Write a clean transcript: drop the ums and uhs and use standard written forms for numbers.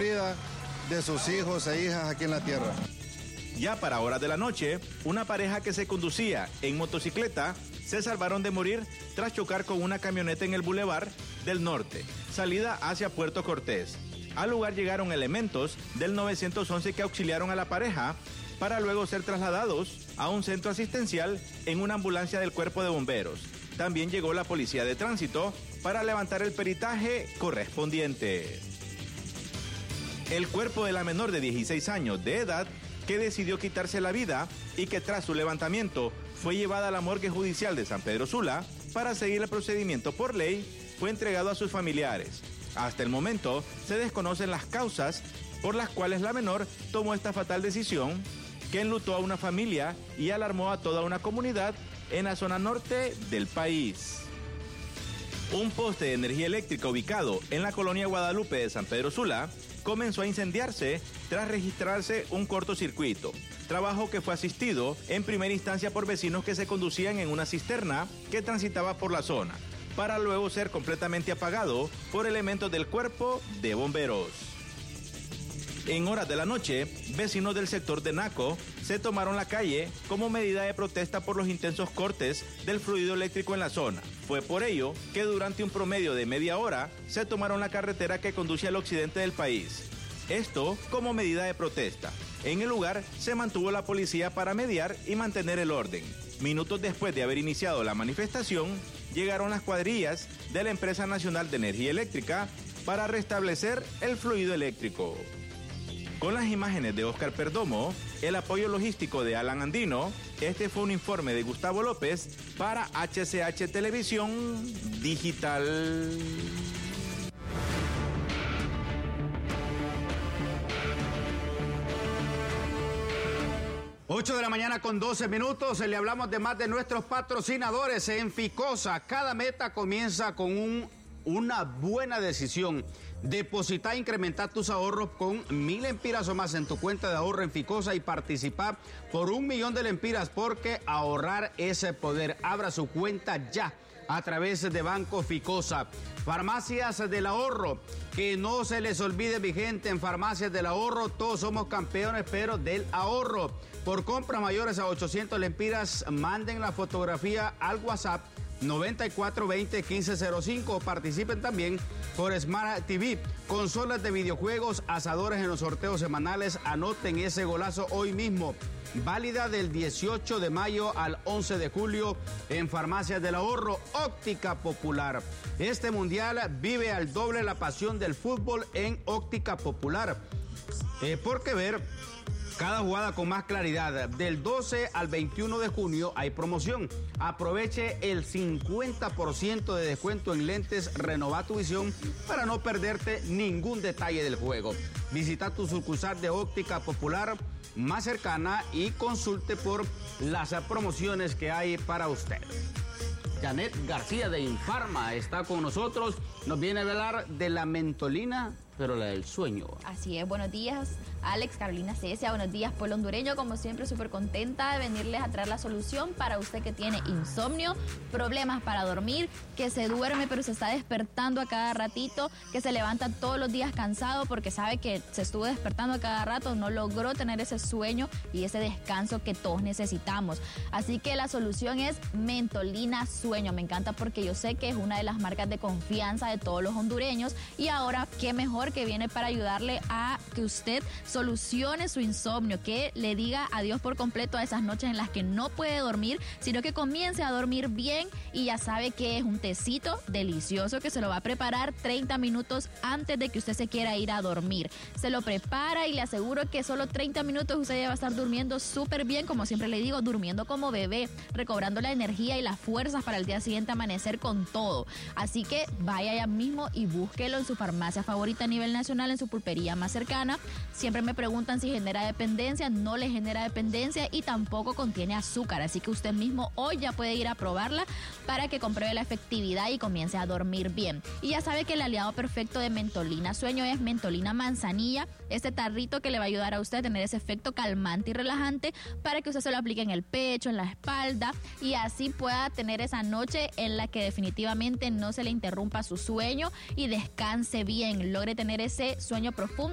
sufrida de sus hijos e hijas aquí en la tierra. Ya para horas de la noche, una pareja que se conducía en motocicleta se salvaron de morir tras chocar con una camioneta en el Boulevard del Norte, salida hacia Puerto Cortés. Al lugar llegaron elementos del 911 que auxiliaron a la pareja para luego ser trasladados a un centro asistencial en una ambulancia del Cuerpo de Bomberos. También llegó la Policía de Tránsito para levantar el peritaje correspondiente. El cuerpo de la menor de 16 años de edad que decidió quitarse la vida y que tras su levantamiento fue llevada a la morgue judicial de San Pedro Sula para seguir el procedimiento por ley, fue entregado a sus familiares. Hasta el momento se desconocen las causas por las cuales la menor tomó esta fatal decisión que enlutó a una familia y alarmó a toda una comunidad en la zona norte del país. Un poste de energía eléctrica ubicado en la colonia Guadalupe de San Pedro Sula comenzó a incendiarse tras registrarse un cortocircuito, trabajo que fue asistido en primera instancia por vecinos que se conducían en una cisterna que transitaba por la zona, para luego ser completamente apagado por elementos del Cuerpo de Bomberos. En horas de la noche, vecinos del sector de Naco se tomaron la calle como medida de protesta por los intensos cortes del fluido eléctrico en la zona. Fue por ello que durante un promedio de media hora se tomaron la carretera que conduce al occidente del país. Esto como medida de protesta. En el lugar se mantuvo la policía para mediar y mantener el orden. Minutos después de haber iniciado la manifestación, llegaron las cuadrillas de la Empresa Nacional de Energía Eléctrica para restablecer el fluido eléctrico. Con las imágenes de Oscar Perdomo, el apoyo logístico de Alan Andino, este fue un informe de Gustavo López para HCH Televisión Digital. 8 de la mañana con 12 minutos, le hablamos de más de nuestros patrocinadores en Ficosa. Cada meta comienza con una buena decisión. Deposita e incrementa tus ahorros con 1,000 lempiras o más en tu cuenta de ahorro en Ficosa y participa por 1,000,000 de lempiras, porque ahorrar es poder. Abra su cuenta ya a través de Banco Ficosa. Farmacias del Ahorro, que no se les olvide, mi gente, en Farmacias del Ahorro todos somos campeones, pero del ahorro. Por compras mayores a 800 lempiras, manden la fotografía al WhatsApp 9420-1505. Participen también por Smart TV, consolas de videojuegos, asadores en los sorteos semanales. Anoten ese golazo hoy mismo. Válida del 18 de mayo al 11 de julio en Farmacias del Ahorro. Óptica Popular. Este mundial vive al doble la pasión del fútbol en Óptica Popular. Porque ver cada jugada con más claridad. Del 12 al 21 de junio hay promoción. Aproveche el 50% de descuento en lentes. Renova tu visión para no perderte ningún detalle del juego. Visita tu sucursal de Óptica Popular más cercana y consulte por las promociones que hay para usted. Janet García de Infarma está con nosotros. Nos viene a hablar de la mentolina, pero la del sueño. Así es, buenos días, Alex, Carolina Cecia, buenos días, pueblo hondureño. Como siempre, súper contenta de venirles a traer la solución para usted que tiene insomnio, problemas para dormir, que se duerme pero se está despertando a cada ratito, que se levanta todos los días cansado porque sabe que se estuvo despertando a cada rato, no logró tener ese sueño y ese descanso que todos necesitamos. Así que la solución es Mentolina Sueño. Me encanta porque yo sé que es una de las marcas de confianza de todos los hondureños, y ahora qué mejor que viene para ayudarle a que usted solucione su insomnio, que le diga adiós por completo a esas noches en las que no puede dormir, sino que comience a dormir bien. Y ya sabe que es un tecito delicioso que se lo va a preparar 30 minutos antes de que usted se quiera ir a dormir. Se lo prepara y le aseguro que solo 30 minutos usted ya va a estar durmiendo súper bien, como siempre le digo, durmiendo como bebé, recobrando la energía y las fuerzas para el día siguiente amanecer con todo. Así que vaya ya mismo y búsquelo en su farmacia favorita a nivel nacional, en su pulpería más cercana. Siempre me preguntan si genera dependencia. No le genera dependencia y tampoco contiene azúcar, así que usted mismo hoy ya puede ir a probarla para que compruebe la efectividad y comience a dormir bien. Y ya sabe que el aliado perfecto de Mentolina Sueño es Mentolina Manzanilla, este tarrito que le va a ayudar a usted a tener ese efecto calmante y relajante para que usted se lo aplique en el pecho, en la espalda, y así pueda tener esa noche en la que definitivamente no se le interrumpa su sueño y descanse bien, logre tener ese sueño profundo